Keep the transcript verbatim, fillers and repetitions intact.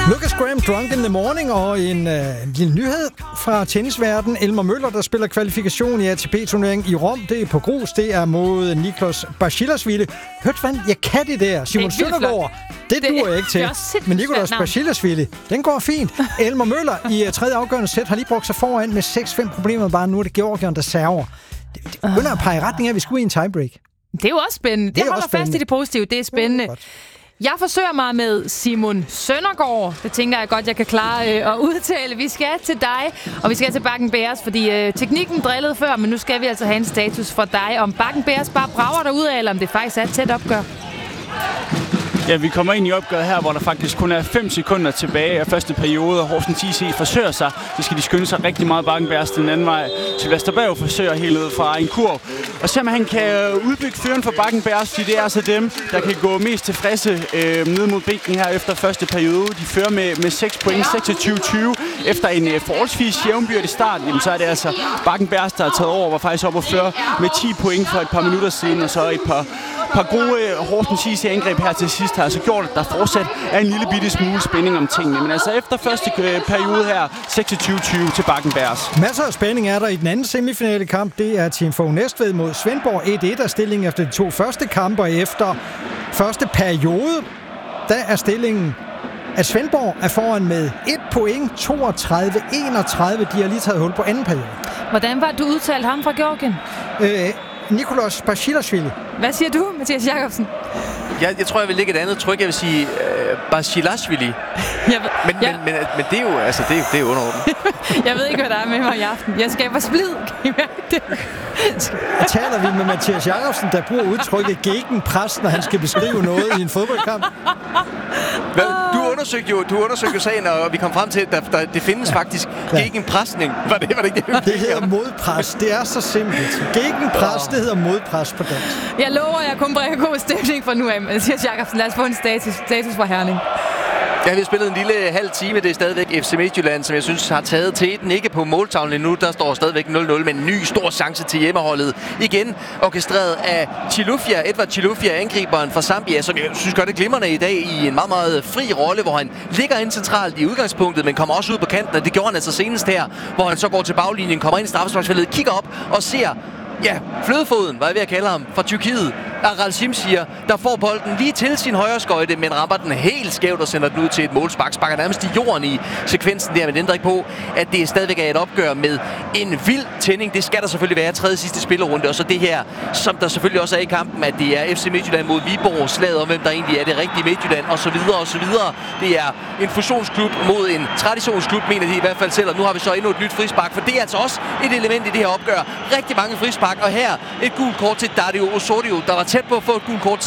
Lucas Graham, Drunk in the Morning, og en, øh, en lille nyhed fra tennisverdenen. Elmer Møller, der spiller kvalifikation i A T P-turneringen i Rom. Det er på grus. Det er mod Niklos Basilashvili. Hørte hvad? Jeg kan det der. Simon Søndergaard. Det duer jeg ikke til. Men Niklos Basilashvili, den går fint. Elmer Møller i uh, tredje afgørende sæt har lige brugt sig foran med seks fem problemer. Bare nu er det Georgien, der server. Det, det begynder at pege i retning af, at vi skulle i en tiebreak. Det er jo også spændende. Det, det holder fast i det positive. Det er spændende. Det er Jeg forsøger mig med Simon Søndergaard. Det tænker jeg godt, jeg kan klare øh, at udtale. Vi skal til dig, og vi skal til Bakken Bears, fordi øh, teknikken drillede før, men nu skal vi altså have en status for dig. Om Bakken Bears bare brager derudad, eller om det faktisk er et tæt opgør. Ja, vi kommer ind i opgøret her, hvor der faktisk kun er fem sekunder tilbage af første periode, og Horsens I C forsøger sig. Det skal de skynde sig rigtig meget. Bakken Bears den anden vej. Sylvester Berg forsøger helt ned fra en kurv. Og se om han kan udbygge føren for Bakken Bears, fordi det er altså dem, der kan gå mest tilfredse øh, ned mod bænken her efter første periode. De fører med, med seks point, seksogtyve tyve. Efter en øh, forholdsvis jævnbyrdig start, jamen, så er det altså Bakken Bears, der har taget over, var faktisk op og føre med ti point for et par minutter siden, og så et par par gode Horsens I C-angreb her til sidst har så gjort, at der fortsat er en lille bitte smule spænding om tingene. Men altså efter første periode her, seksogtyve tyve til Bakken Bears. Masser af spænding er der i den anden semifinale kamp. Det er Team Fogh Næstved mod Svendborg. et et er stillingen efter de to første kamper. Efter første periode, der er stillingen, at Svendborg er foran med et point, toogtredive enogtredive. De har lige taget hul på anden periode. Hvordan var du udtalt ham fra Georgien? Øh, Niklos Basilashvili. Hvad siger du, Mathias Jakobsen? Jeg, jeg tror, jeg vil lægge et andet tryk. Jeg vil sige øh, Basilashvili. Jeg ved, men, jeg... men, men, men det er jo, altså, det er, det er underordnet. Jeg ved ikke, hvad der er med mig i aften. Jeg skaber splid. Kan I mærke det? Og taler vi med Mathias Jakobsen, der bruger udtrykket gegenpres, når han skal beskrive noget i en fodboldkamp. Hvad? Du undersøgte jo, du undersøgte jo sagen, og vi kom frem til, at der, der, det findes faktisk ja. gegenpresning. Var det, var det ikke det? Det hedder modpres. Det er så simpelt. Gegenpres, det hedder modpres på dansk. Jeg lover, jeg kun bringer god stemning fra nu af. Mathias Jakobsen, lad os få en status, status fra Herning. Ja, vi har spillet en lille halv time. Det er stadigvæk F C Midtjylland, som jeg synes har taget teten. Ikke på måltavlen endnu. Der står stadigvæk nul nul, men en ny stor chance til hjemmeholdet. Igen orkestreret af Chilufya. Edvard Chilufya, angriberen fra Zambia, som jeg synes gør det glimrende i dag i en meget, meget fri rolle, hvor han ligger ind centralt i udgangspunktet, men kommer også ud på kanten, og det gjorde han altså senest her, hvor han så går til baglinjen, kommer ind i straffesparksfeltet, kigger op og ser ja, flødefoden, hvad jeg ved at kalde ham, fra Tyrkiet. Aral Simsier, der får bolden lige til sin højre skøjte, men rammer den helt skævt og sender den ud til et målspark. Sparker nærmest i jorden i sekvensen der, men det ændrer ikke på, at det stadigvæk er et opgør med en vild tænding. Det skal der selvfølgelig være tredje sidste spillerunde, og så det her, som der selvfølgelig også er i kampen, at det er F C Midtjylland mod Viborg, slaget om hvem der egentlig er det rigtige Midtjylland, og så videre og så videre. Det er en fusionsklub mod en traditionsklub, mener de i hvert fald selv, og nu har vi så endnu et nyt frispark, for det er altså også et element i det her opgør. Rigtig mange frispark, og her et gult kort til Dario Osorio, der var tæt på at få et gult kort